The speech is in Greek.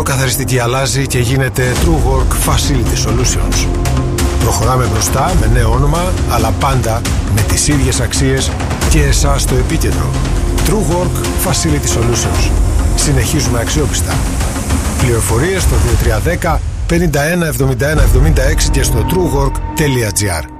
καθαριστική αλλάζει και γίνεται TrueWork Facility Solutions. Προχωράμε μπροστά με νέο όνομα, αλλά πάντα με τις ίδιες αξίες και εσάς στο επίκεντρο. TrueWork Facility Solutions. Συνεχίζουμε αξιόπιστα. Πληροφορίες στο 2310 51 71 76 και στο truework.gr.